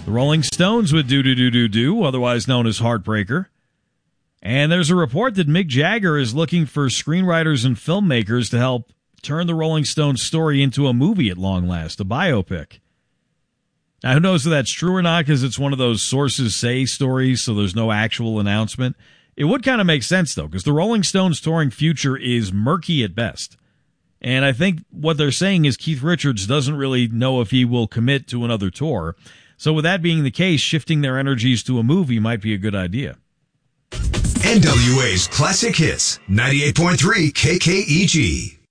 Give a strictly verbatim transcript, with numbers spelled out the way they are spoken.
The Rolling Stones with Do Do Do Do Do, otherwise known as Heartbreaker. And there's a report that Mick Jagger is looking for screenwriters and filmmakers to help turn the Rolling Stones story into a movie at long last, a biopic. Now, who knows if that's true or not, because it's one of those sources say stories, so there's no actual announcement. It would kind of make sense, though, because the Rolling Stones touring future is murky at best. And I think what they're saying is Keith Richards doesn't really know if he will commit to another tour. So with that being the case, shifting their energies to a movie might be a good idea. N W A's Classic Hits, ninety-eight point three K K E G.